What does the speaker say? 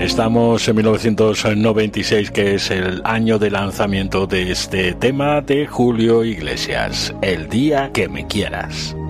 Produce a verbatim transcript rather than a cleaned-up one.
Estamos en mil novecientos noventa y seis, que es el año de lanzamiento de este tema de Julio Iglesias, El día que me quieras.